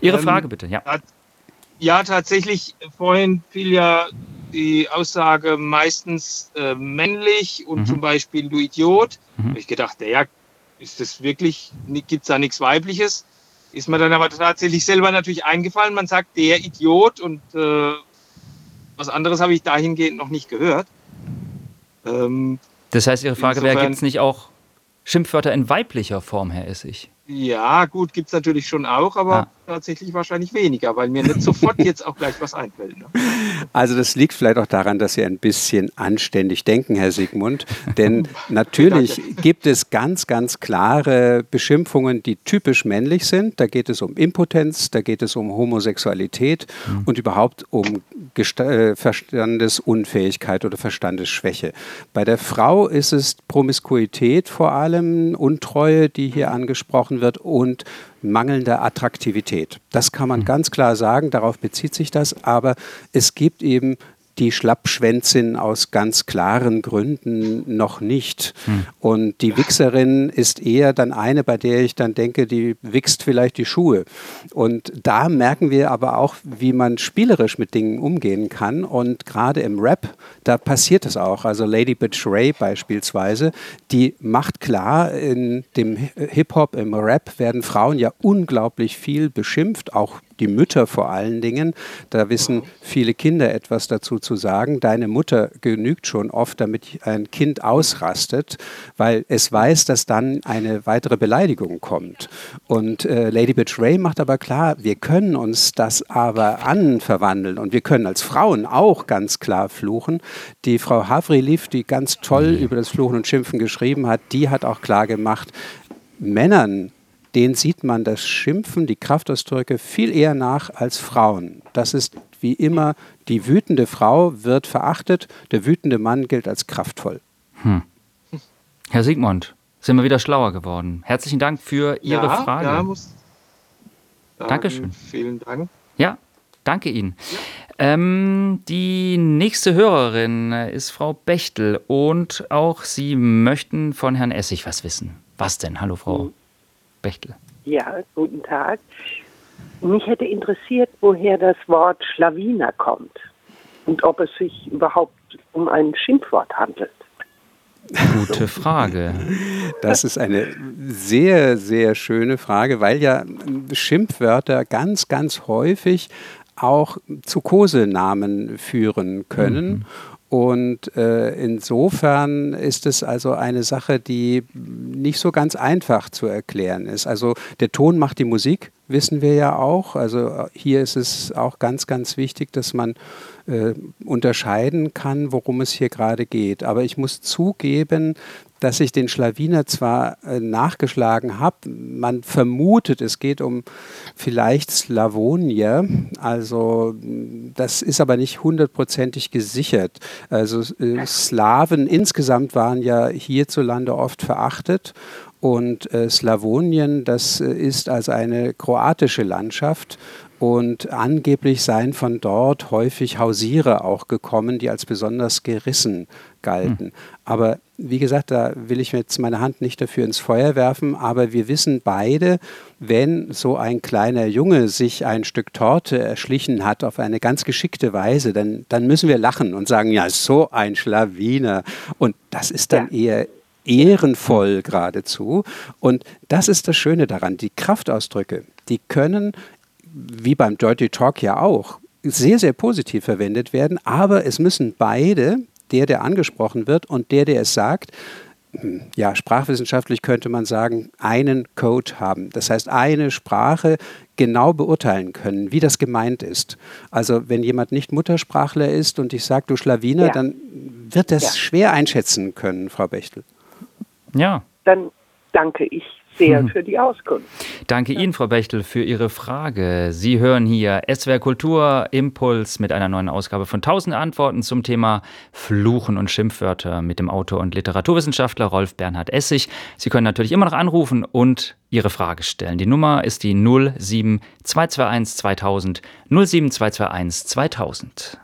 Ihre Frage bitte, ja. Ja, tatsächlich, vorhin fiel ja die Aussage meistens männlich und zum Beispiel du Idiot. Habe ich gedacht, ja, ist das wirklich, gibt es da nichts Weibliches? Ist mir dann aber tatsächlich selber natürlich eingefallen, man sagt der Idiot und was anderes habe ich dahingehend noch nicht gehört. Das heißt, Ihre Frage wäre, gibt es nicht auch Schimpfwörter in weiblicher Form, Herr Essig? Ja, gut, gibt es natürlich schon auch, aber tatsächlich wahrscheinlich weniger, weil mir nicht sofort jetzt auch gleich was einfällt. Ne? Also das liegt vielleicht auch daran, dass Sie ein bisschen anständig denken, Herr Sigmund. Denn natürlich gibt es ganz, ganz klare Beschimpfungen, die typisch männlich sind. Da geht es um Impotenz, da geht es um Homosexualität und überhaupt um Verstandesunfähigkeit oder Verstandesschwäche. Bei der Frau ist es Promiskuität vor allem, Untreue, die hier angesprochen wird, und mangelnde Attraktivität. Das kann man ganz klar sagen, darauf bezieht sich das, aber es gibt eben die Schlappschwänzin aus ganz klaren Gründen noch nicht. Und die Wichserin ist eher dann eine, bei der ich dann denke, die wichst vielleicht die Schuhe. Und da merken wir aber auch, wie man spielerisch mit Dingen umgehen kann. Und gerade im Rap, da passiert es auch. Also Lady Bitch Ray beispielsweise, die macht klar, in dem Hip-Hop, im Rap werden Frauen ja unglaublich viel beschimpft, auch die Mütter vor allen Dingen. Da wissen viele Kinder etwas dazu zu sagen. Deine Mutter genügt schon oft, damit ein Kind ausrastet, weil es weiß, dass dann eine weitere Beleidigung kommt. Und Lady Bitch Ray macht aber klar, wir können uns das aber anverwandeln und wir können als Frauen auch ganz klar fluchen. Die Frau Havrilief, die ganz toll über das Fluchen und Schimpfen geschrieben hat, die hat auch klar gemacht, Männern, denen sieht man das Schimpfen, die Kraftausdrücke viel eher nach als Frauen. Das ist wie immer, die wütende Frau wird verachtet, der wütende Mann gilt als kraftvoll. Herr Sigmund, sind wir wieder schlauer geworden. Herzlichen Dank für Ihre Frage. Ja, Dankeschön. Vielen Dank. Ja, danke Ihnen. Ja. Die nächste Hörerin ist Frau Bechtel und auch Sie möchten von Herrn Essig was wissen. Was denn? Hallo Frau Bechtel. Ja, guten Tag. Mich hätte interessiert, woher das Wort Schlawiner kommt und ob es sich überhaupt um ein Schimpfwort handelt. Gute Frage. Das ist eine sehr, sehr schöne Frage, weil ja Schimpfwörter ganz, ganz häufig auch zu Kosenamen führen können. Und insofern ist es also eine Sache, die nicht so ganz einfach zu erklären ist. Also der Ton macht die Musik, wissen wir ja auch. Also hier ist es auch ganz, ganz wichtig, dass man unterscheiden kann, worum es hier gerade geht. Aber ich muss zugeben, dass ich den Schlawiner zwar nachgeschlagen habe, man vermutet, es geht um vielleicht Slawonier, also das ist aber nicht hundertprozentig gesichert. Also Slawen insgesamt waren ja hierzulande oft verachtet und Slawonien, das ist also eine kroatische Landschaft. Und angeblich seien von dort häufig Hausierer auch gekommen, die als besonders gerissen galten. Aber wie gesagt, da will ich jetzt meine Hand nicht dafür ins Feuer werfen, aber wir wissen beide, wenn so ein kleiner Junge sich ein Stück Torte erschlichen hat auf eine ganz geschickte Weise, dann müssen wir lachen und sagen, ja, so ein Schlawiner. Und das ist dann eher ehrenvoll geradezu. Und das ist das Schöne daran, die Kraftausdrücke, die können, wie beim Dirty Talk ja auch, sehr, sehr positiv verwendet werden, aber es müssen beide, der angesprochen wird und der es sagt, ja, sprachwissenschaftlich könnte man sagen, einen Code haben. Das heißt, eine Sprache genau beurteilen können, wie das gemeint ist. Also wenn jemand nicht Muttersprachler ist und ich sage, du Schlawiner, dann wird das schwer einschätzen können, Frau Bechtel. Ja. Dann danke ich sehr für die Auskunft. Danke Ihnen, Frau Bechtel, für Ihre Frage. Sie hören hier SWR Kultur Impuls mit einer neuen Ausgabe von 1000 Antworten zum Thema Fluchen und Schimpfwörter mit dem Autor und Literaturwissenschaftler Rolf Bernhard Essig. Sie können natürlich immer noch anrufen und Ihre Frage stellen. Die Nummer ist die 07221 2000, 07221 2000.